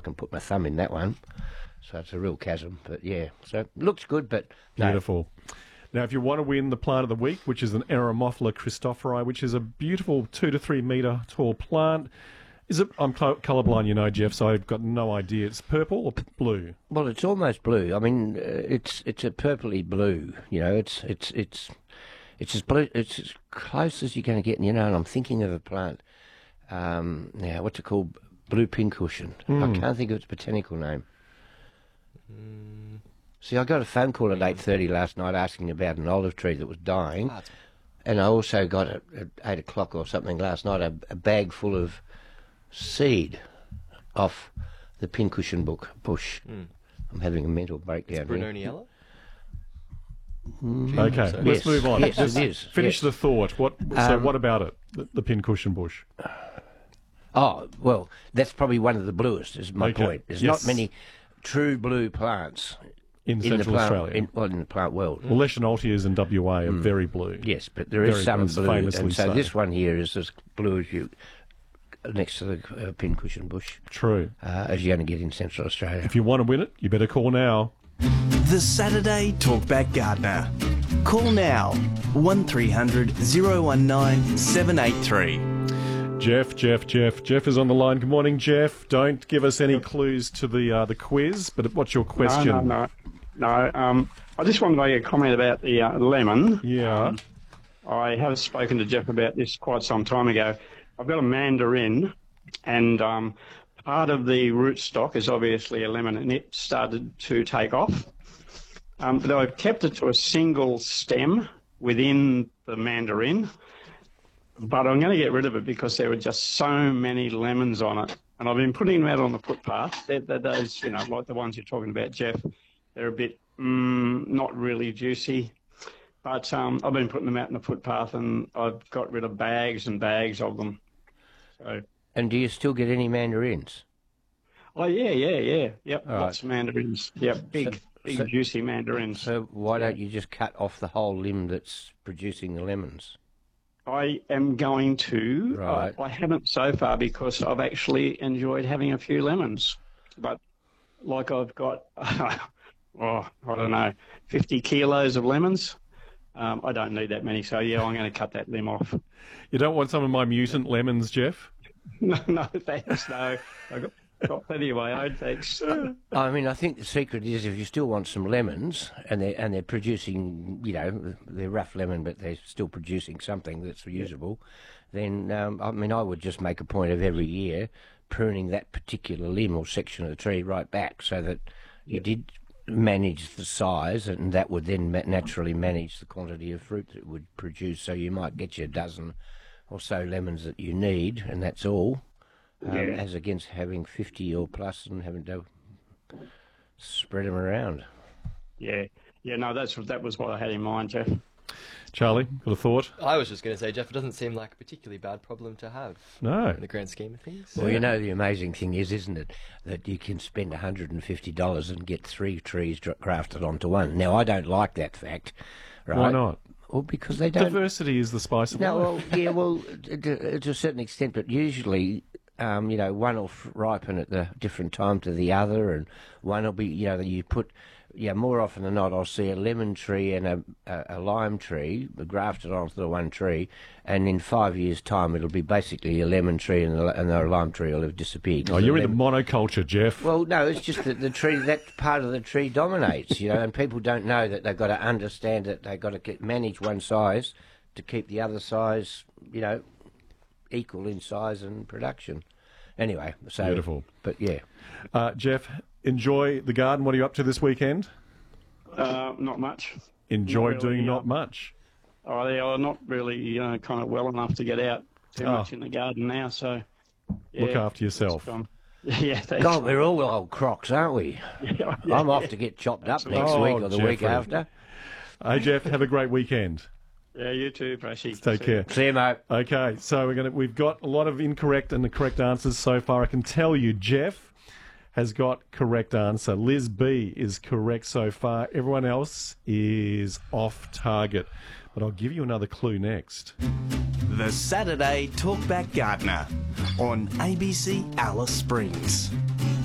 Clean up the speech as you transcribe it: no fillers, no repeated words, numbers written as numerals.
can put my thumb in that one. So it's a real chasm. But yeah, so it looks good, but no. Beautiful. Now, if you want to win the plant of the week, which is an Eremophila Christophori, which is a beautiful 2 to 3 metre tall plant. I'm colourblind, you know, Jeff, so I've got no idea. It's purple or blue? Well, it's almost blue. I mean, it's a purpley blue. You know, it's as blue. It's as close as you're going to get. You know, and I'm thinking of a plant. Now, what's it called? Blue pincushion. I can't think of its botanical name. See, I got a phone call at 8:30 last night asking about an olive tree that was dying, and I also got at 8 o'clock or something last night a bag full of seed off the pincushion bush. I'm having a mental breakdown. Brunoniella? Okay, let's move on. Yes, it is. Finish the thought. What about it, the pincushion bush? Oh, well, that's probably one of the bluest, is my point. There's not many true blue plants in Central Australia. In the plant world. Well, Leschenoltias in WA are very blue. Yes, but there is some blue. Famously and so this one here is as blue as you, next to the pincushion bush. True. As you're going to get in Central Australia. If you want to win it, you better call now. The Saturday Talkback Gardener. Call now, 1300 019 783. Jeff is on the line. Good morning, Jeff. Don't give us any clues to the quiz, but what's your question? No. I just wanted to make a comment about the lemon. Yeah. I have spoken to Jeff about this quite some time ago. I've got a mandarin, and part of the rootstock is obviously a lemon, and it started to take off. But I've kept it to a single stem within the mandarin. But I'm going to get rid of it because there are just so many lemons on it. And I've been putting them out on the footpath. They're those, you know, like the ones you're talking about, Jeff. They're a bit not really juicy. But I've been putting them out on the footpath, and I've got rid of bags and bags of them. So. And do you still get any mandarins? Oh, yeah. Yep, All lots of mandarins. Yep, big juicy mandarins. So why don't you just cut off the whole limb that's producing the lemons? I am going to. Right. I haven't so far because I've actually enjoyed having a few lemons. But like I've got, I don't know, 50 kilos of lemons. I don't need that many. So, yeah, I'm going to cut that limb off. You don't want some of my mutant lemons, Jeff? No, thanks. No, I've got plenty of my own, thanks. I mean, I think the secret is if you still want some lemons and they're producing, you know, they're rough lemon, but they're still producing something that's usable, then, I would just make a point of every year pruning that particular limb or section of the tree right back so that you did manage the size, and that would then naturally manage the quantity of fruit that it would produce. So you might get you a dozen or so lemons that you need, and that's all. As against having 50 or plus and having to spread them around. Yeah, no, that was what I had in mind, Jeff. Charlie, got a thought? I was just going to say, Jeff, it doesn't seem like a particularly bad problem to have. No. In the grand scheme of things. Well, you know, the amazing thing is, isn't it, that you can spend $150 and get 3 trees grafted onto one. Now, I don't like that fact. Right? Why not? Well, because they don't... Diversity is the spice of life. To a certain extent, but usually... one will ripen at the different time to the other, and one will be, you put, more often than not, I'll see a lemon tree and a lime tree grafted onto the one tree, and in 5 years' time, it'll be basically a lemon tree and the lime tree will have disappeared. Oh, you're in the monoculture, Jeff. Well, no, it's just that the tree, that part of the tree dominates, and people don't know that they've got to understand that they've got to manage one size to keep the other size, equal in size and production. Anyway, so... Beautiful. But, yeah. Jeff, enjoy the garden. What are you up to this weekend? Not much. Enjoy doing not much? Oh, they are not really kind of well enough to get out too much in the garden now, so... Yeah, look after yourself. Yeah, thanks. God, we're all old crocs, aren't we? Yeah, I'm off to get chopped up next week or the week after. Hey, Jeff, have a great weekend. Yeah, you too, Brashy. Take care. See you, mate. Okay, so we've got a lot of incorrect and the correct answers so far. I can tell you, Jeff has got correct answer. Liz B is correct so far. Everyone else is off target. But I'll give you another clue next. The Saturday Talkback Gardener on ABC Alice Springs.